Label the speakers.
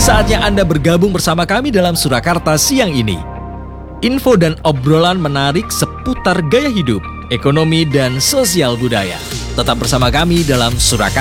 Speaker 1: Saatnya Anda bergabung bersama kami dalam Surakarta siang ini. Info dan obrolan menarik seputar gaya hidup, ekonomi, dan sosial budaya. Tetap bersama kami dalam Surakarta.